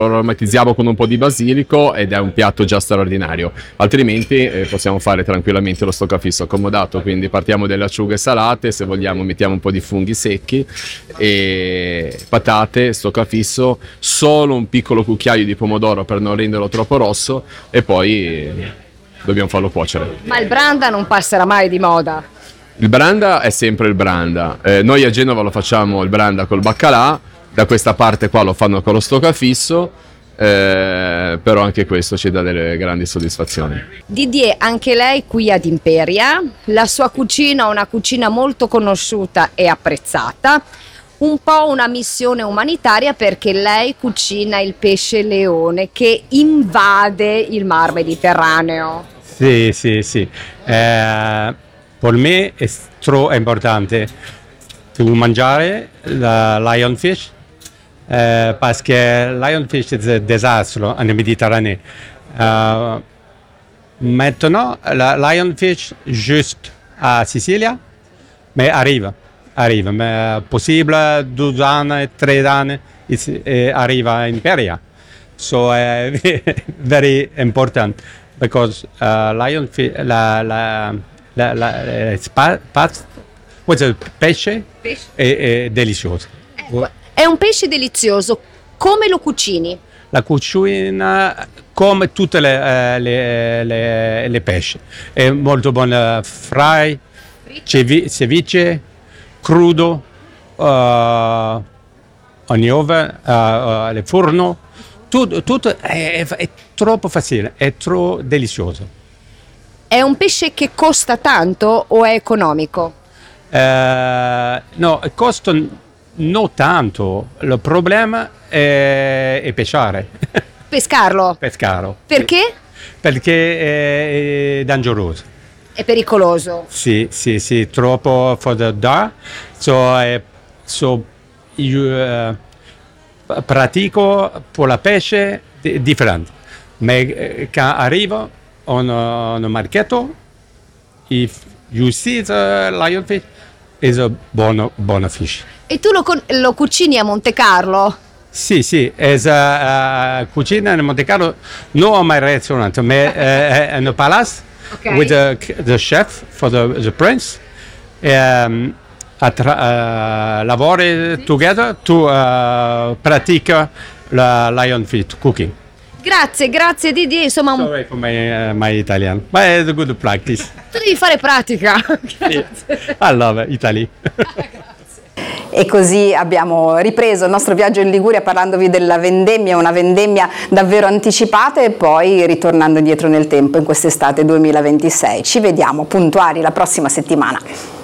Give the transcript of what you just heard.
lo aromatizziamo con un po' di basilico ed è un piatto già straordinario. Altrimenti possiamo fare tranquillamente lo stoccafisso accomodato, quindi partiamo dalle acciughe salate, se vogliamo mettiamo un po' di funghi secchi e patate, stoccafisso, solo un piccolo cucchiaio di pomodoro per non renderlo troppo rosso e poi dobbiamo farlo cuocere. Ma il branda non passerà mai di moda. Il branda è sempre il branda. Noi a Genova lo facciamo il branda col baccalà, da questa parte qua lo fanno con lo stoccafisso, però anche questo ci dà delle grandi soddisfazioni. Didier, anche lei qui ad Imperia, la sua cucina è una cucina molto conosciuta e apprezzata, un po' una missione umanitaria perché lei cucina il pesce leone che invade il mar Mediterraneo. Sì, sì, sì. Per me è troppo importante mangiare la lionfish parce que lionfish è un disastro nel Mediterraneo. Maintenant, la lionfish juste a Sicilia, mais arriva, mais possible 2 anni, 3 anni, arriva in Imperia. So very important because lionfish, questo pesce è delizioso. È un pesce delizioso. Come lo cucini? La cucina come tutte le pesci. È molto buona fry, ceviche, crudo, ogni oven, le forno. Tutto è troppo facile, è troppo delizioso. È un pesce che costa tanto o è economico? No, costa non tanto. Il problema è pescare. Pescarlo? Pescarlo. Perché? Perché è dangeroso. È pericoloso? Sì, troppo for the dark. So io pratico per la pesce differente. Ma quando arrivo on marchetto, if you see the lionfish, is a buona fish. E tu lo cucini a Monte Carlo? Sì, è cucina in Monte Carlo, non a my restaurant, ma in a palace with the chef for the prince. Lavora together to pratica la lionfish cooking. Grazie Didier, insomma Sorry for my Italian, but it's a good practice. tu devi fare pratica. I love Italy. E così abbiamo ripreso il nostro viaggio in Liguria parlandovi della vendemmia, una vendemmia davvero anticipata, e poi ritornando indietro nel tempo in quest'estate 2026. Ci vediamo puntuali la prossima settimana.